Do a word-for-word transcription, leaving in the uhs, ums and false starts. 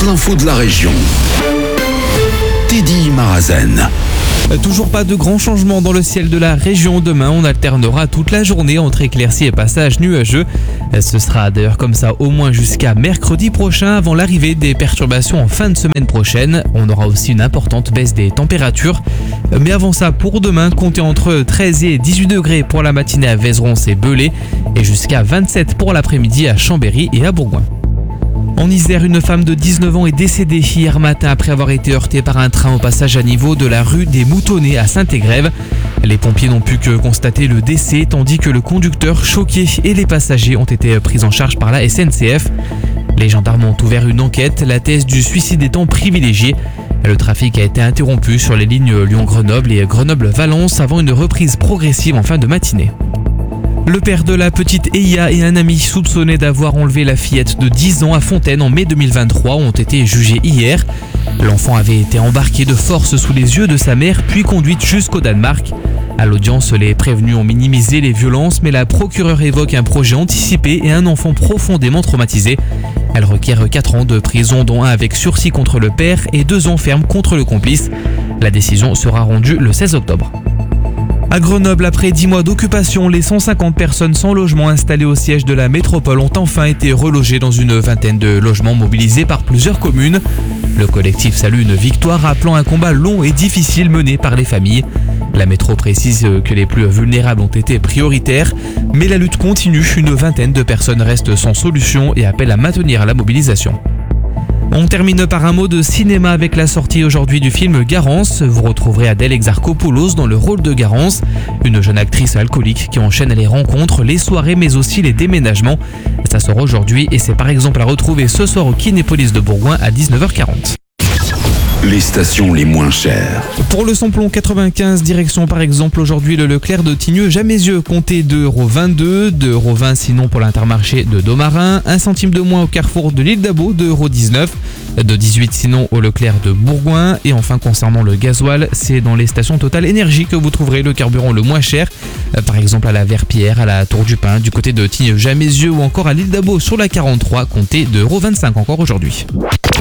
toute l'info de la région. Teddy Marazen. Toujours pas de grands changements dans le ciel de la région. Demain, on alternera toute la journée entre éclaircies et passages nuageux. Ce sera d'ailleurs comme ça au moins jusqu'à mercredi prochain avant l'arrivée des perturbations en fin de semaine prochaine. On aura aussi une importante baisse des températures. Mais avant ça, pour demain, comptez entre treize et dix-huit degrés pour la matinée à Vézeron et Belay et jusqu'à vingt-sept pour l'après-midi à Chambéry et à Bourgoin. En Isère, une femme de dix-neuf ans est décédée hier matin après avoir été heurtée par un train au passage à niveau de la rue des Moutonnets à Saint-Égrève. Les pompiers n'ont pu que constater le décès tandis que le conducteur choqué et les passagers ont été pris en charge par la S N C F. Les gendarmes ont ouvert une enquête, la thèse du suicide étant privilégiée. Le trafic a été interrompu sur les lignes Lyon-Grenoble et Grenoble-Valence avant une reprise progressive en fin de matinée. Le père de la petite Eya et un ami soupçonné d'avoir enlevé la fillette de dix ans à Fontaine en mai deux mille vingt-trois ont été jugés hier. L'enfant avait été embarqué de force sous les yeux de sa mère puis conduite jusqu'au Danemark. À l'audience, les prévenus ont minimisé les violences mais la procureure évoque un projet anticipé et un enfant profondément traumatisé. Elle requiert quatre ans de prison dont un avec sursis contre le père et deux ans ferme contre le complice. La décision sera rendue le seize octobre. À Grenoble, après dix mois d'occupation, les cent cinquante personnes sans logement installées au siège de la métropole ont enfin été relogées dans une vingtaine de logements mobilisés par plusieurs communes. Le collectif salue une victoire appelant un combat long et difficile mené par les familles. La métro précise que les plus vulnérables ont été prioritaires, mais la lutte continue. Une vingtaine de personnes restent sans solution et appellent à maintenir la mobilisation. On termine par un mot de cinéma avec la sortie aujourd'hui du film Garance. Vous retrouverez Adèle Exarchopoulos dans le rôle de Garance, une jeune actrice alcoolique qui enchaîne les rencontres, les soirées mais aussi les déménagements. Ça sort aujourd'hui et c'est par exemple à retrouver ce soir au Kinépolis de Bourgoin à dix-neuf heures quarante. Les stations les moins chères. Pour le samplon quatre-vingt-quinze, direction par exemple aujourd'hui le Leclerc de Tignieux-Jamézieux, comptez deux euros vingt-deux, deux euros vingt sinon pour l'Intermarché de Domarin, un centime de moins au carrefour de l'île d'Abo, deux euros dix-neuf, de dix-huit sinon au Leclerc de Bourgoin. Et enfin concernant le gasoil, c'est dans les stations Total Énergie que vous trouverez le carburant le moins cher, par exemple à la Verpillière, à la Tour du Pin, du côté de Tignieux-Jamézieux ou encore à l'île d'Abo sur la quarante-trois, comptez deux euros vingt-cinq encore aujourd'hui.